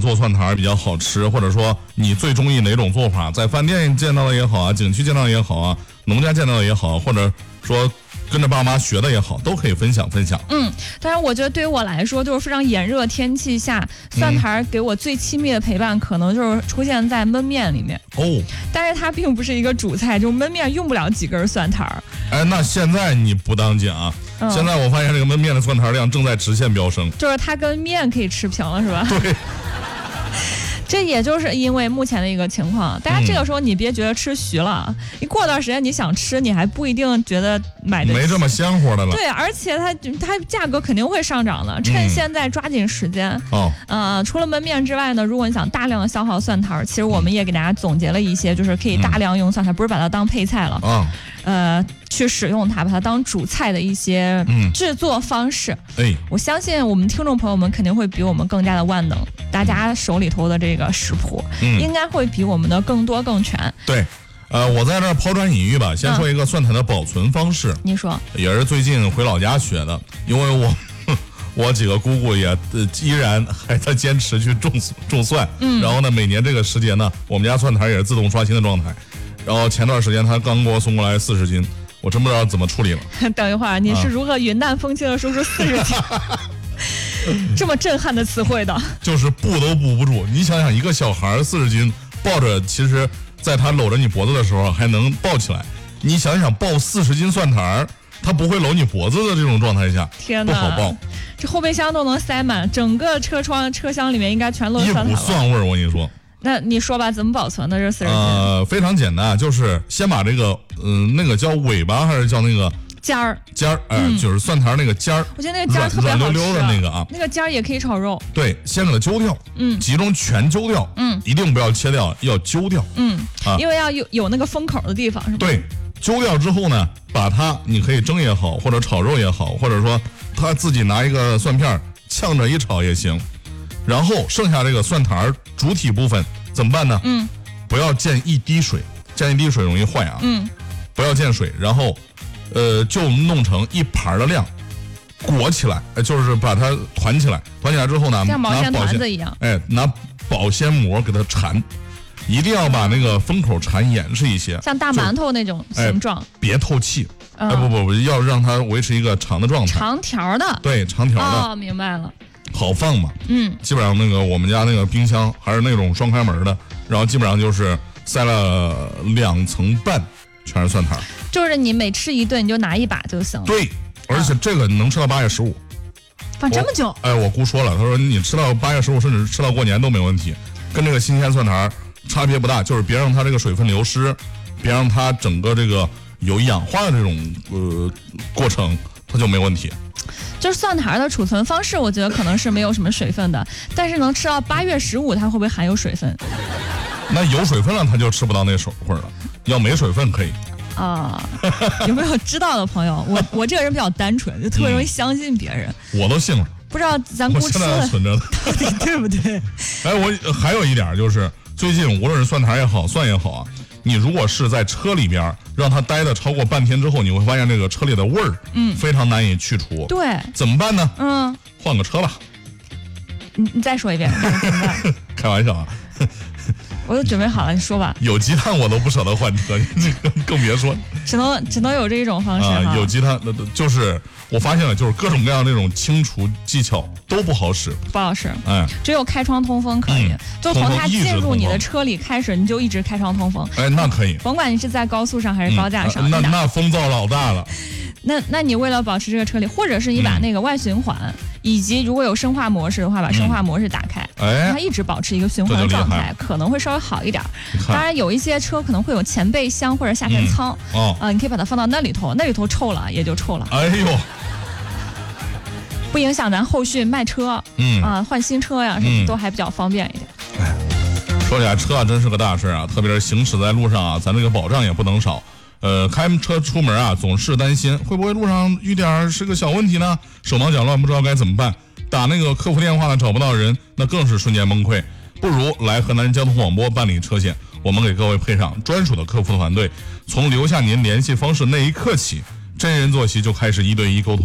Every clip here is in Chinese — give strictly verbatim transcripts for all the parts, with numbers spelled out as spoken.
做蒜苔比较好吃，或者说你最中意哪种做法，在饭店见到的也好啊，景区见到的也好啊，农家见到的也好，或者说跟着爸妈学的也好，都可以分享分享。 嗯，当然我觉得对于我来说，就是非常炎热天气下，蒜苔给我最亲密的陪伴，可能就是出现在焖面里面。 哦， 但是它并不是一个主菜，就焖面用不了几根蒜苔。 哎，那现在你不当紧啊、嗯？现在我发现这个焖面的蒜苔量正在直线飙升， 就是它跟面可以吃平了，是吧？ 对。 这也就是因为目前的一个情况，大家这个时候你别觉得吃虚了，嗯、你过段时间你想吃，你还不一定觉得买的没这么鲜活的了。 对，而且它它价格肯定会上涨的，趁现在抓紧时间。 嗯、哦， 呃，除了焖面之外呢，如果你想大量的消耗蒜苔，其实我们也给大家总结了一些，就是可以大量用蒜苔，嗯、不是把它当配菜了啊。呃，去使用它，把它当主菜的一些制作方式。 哎、嗯， 我相信我们听众朋友们肯定会比我们更加的万能，大家手里头的这个食谱，嗯、应该会比我们的更多更全。 对，呃，我在这儿抛砖引玉吧，先说一个蒜苔的保存方式。 嗯、你说， 也是最近回老家学的，因为我我几个姑姑也、呃、依然还在坚持去种种蒜，嗯，然后呢，每年这个时节呢，我们家蒜苔也是自动刷新的状态。然后前段时间他刚给我送过来四十斤，我真不知道怎么处理了。 等一会儿，你是如何云淡风轻的说出四十斤？这么震撼的词汇的， 就是补都补不住。你想想，一个小孩四十斤抱着，其实在他搂着你脖子的时候还能抱起来。你想想，抱四十斤蒜苔，他不会搂你脖子的这种状态下， 天哪， 不好抱。 这后备箱都能塞满，整个车窗车厢里面应该全都是蒜苔。 一股蒜味儿，我跟你说。 那你说吧，怎么保存的这四十斤？ 呃，非常简单，就是先把这个，嗯、呃，那个叫尾巴还是叫那个尖儿？ 尖儿，哎、呃嗯，就是蒜苔那个尖儿。 我觉得那个尖儿特别好吃、啊， 软溜溜的那个啊。 那个尖儿也可以炒肉。 对，先给它揪掉，嗯，集中全揪掉，嗯，一定不要切掉，要揪掉， 嗯，啊，因为要有有那个封口的地方，是吧？ 对，揪掉之后呢，把它你可以蒸也好，或者炒肉也好，或者说他自己拿一个蒜片呛着一炒也行。然后剩下这个蒜苔主体部分怎么办呢？嗯，不要溅一滴水，溅一滴水容易坏啊。嗯，不要溅水，然后，呃，就弄成一盘的量，裹起来，呃，就是把它团起来，团起来之后呢， 像毛线团子一样， 哎，拿保鲜膜给它缠，一定要把那个封口缠严实一些， 像大馒头那种形状， 哎、别透气。哎，不不不，要让它维持一个长的状态， 长条的， 对，长条的。 哦，明白了。 好放嘛，嗯，基本上那个我们家那个冰箱还是那种双开门的，然后基本上就是塞了两层半，全是蒜苔。 就是你每吃一顿你就拿一把就行了。 对，而且这个能吃到八月十五， 放这么久。 哎，我姑说了，她说你吃到八月十五，甚至吃到过年都没问题，跟这个新鲜蒜苔差别不大，就是别让它这个水分流失，别让它整个这个有氧化的这种呃过程，它就没问题。 就是蒜苔的储存方式，我觉得可能是没有什么水分的，但是能吃到八月十五，它会不会含有水分？ 那有水分了，它就吃不到那手味了。要没水分可以啊。有没有知道的朋友？我我这个人比较单纯，就特别容易相信别人。 嗯、我都信了。 不知道咱姑吃的存着的到底对不对？ 哎，我还有一点就是，最近无论是蒜苔也好，蒜也好啊。你如果是在车里边让它待的超过半天之后，你会发现这个车里的味儿，嗯，非常难以去除。 对， 怎么办呢？ 嗯， 换个车吧。 你你再说一遍，怎么办？ 开玩笑啊。 我都准备好了，你说吧。 有鸡蛋我都不舍得换车，你更别说。 只能只能有这一种方式啊。有鸡蛋，那就是我发现了，就是各种各样那种清除技巧都不好使， 不好使。 哎， 只有开窗通风可以，嗯、就从它进入你的车里开始，你就一直开窗通风。 哎，那可以。 甭管你是在高速上还是高架上， 嗯、那那风噪老大了。 那那你为了保持这个车里，或者是你把那个外循环，嗯、以及如果有声化模式的话，把声化模式打开， 哎、 让它一直保持一个循环的状态，可能会稍微好一点。当然，有一些车可能会有前备箱或者下田仓，嗯、哦，呃，你可以把它放到那里头，那里头臭了也就臭了。 哎呦， 不影响咱后续卖车，嗯啊、呃，换新车呀，什么都还比较方便一点。 哎、嗯，说起来车啊，真是个大事啊，特别是行驶在路上啊，咱这个保障也不能少。呃，开车出门啊，总是担心会不会路上遇点是个小问题呢？手忙脚乱，不知道该怎么办。打那个客服电话呢，找不到人，那更是瞬间崩溃。不如来河南交通广播办理车险，我们给各位配上专属的客服团队，从留下您联系方式那一刻起，真人坐席就开始一对一沟通了。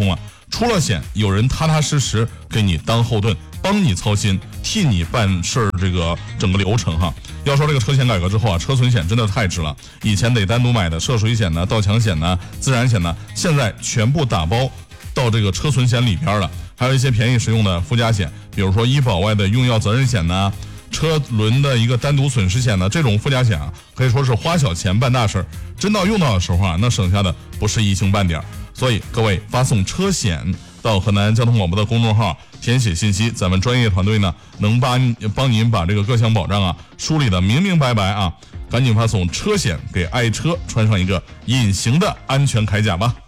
出了险，有人踏踏实实给你当后盾，帮你操心，替你办事儿，这个整个流程哈。要说这个车险改革之后啊，车损险真的太值了。以前得单独买的涉水险呢、盗抢险呢、自燃险呢，现在全部打包到这个车损险里边了。还有一些便宜实用的附加险，比如说医保外的用药责任险呢、车轮的一个单独损失险呢，这种附加险啊，可以说是花小钱办大事，真到用到的时候啊，那省下的不是一星半点。所以各位发送车险到河南交通广播的公众号，填写信息，咱们专业团队呢能帮帮您把这个各项保障啊梳理的明明白白啊，赶紧发送车险，给爱车穿上一个隐形的安全铠甲吧。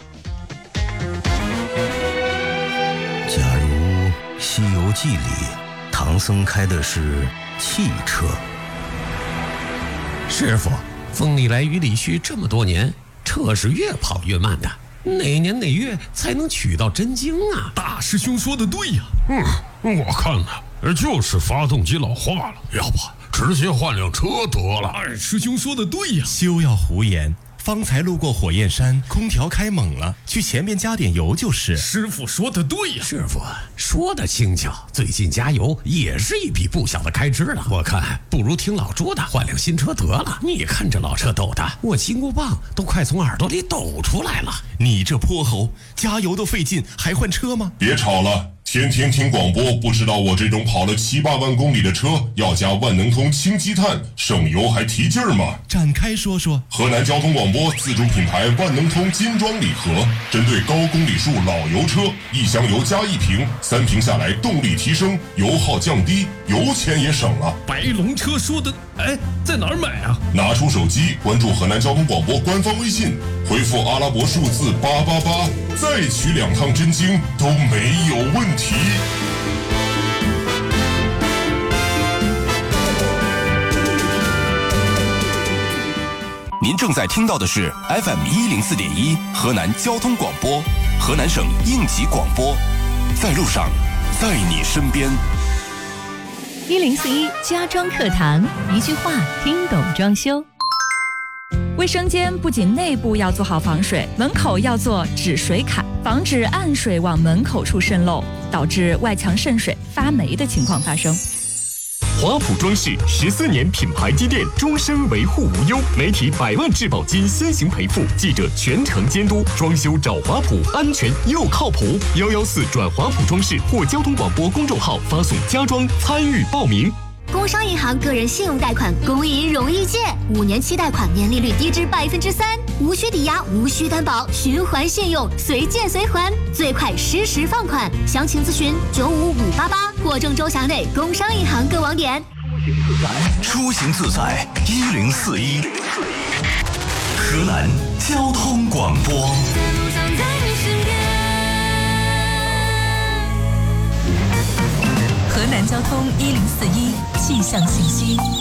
假如《西游记》里唐僧开的是汽车， 师傅，风里来雨里去这么多年，车是越跑越慢的，哪年哪月才能取到真经啊？ 大师兄说的对呀。 嗯，我看呢，就是发动机老化了，要不直接换辆车得了。 二师兄说的对呀。 休要胡言，方才路过火焰山，空调开猛了，去前面加点油就是。 师傅说的对呀。 师傅说的轻巧，最近加油也是一笔不小的开支了。我看不如听老朱的，换辆新车得了。你看这老车抖的，我金箍棒都快从耳朵里抖出来了。 你这泼猴，加油都费劲，还换车吗？ 别吵了。天天听广播，不知道我这种跑了七八万公里的车要加万能通氢积碳，省油还提劲儿吗？ 展开说说。 河南交通广播自主品牌万能通金装礼盒，针对高公里数老油车，一箱油加一瓶，三瓶下来动力提升，油耗降低，油钱也省了。 白龙车说的，哎，在哪儿买啊？ 拿出手机，关注河南交通广播官方微信，回复阿拉伯数字八八八，再取两趟真经都没有问题。 您正在听到的是 F M 一零四点一河南交通广播，河南省应急广播，在路上，在你身边。 一零四一家装课堂，一句话听懂装修。 卫生间不仅内部要做好防水，门口要做止水坎，防止暗水往门口处渗漏，导致外墙渗水、发霉的情况发生。 华普装饰十四年品牌积淀，终身维护无忧，媒体百万质保金先行赔付，记者全程监督，装修找华普，安全又靠谱。幺幺四转华普装饰或交通广播公众号发送家装参与报名。 工商银行个人信用贷款公银容易借，五年期贷款年利率低至百分之三，无需抵押，无需担保，循环信用，随借随还，最快实时放款。详情咨询九五五八八或郑州辖内工商银行各网点。 出行自在一零四一，河南交通广播。 河南交通一零四一气象信息。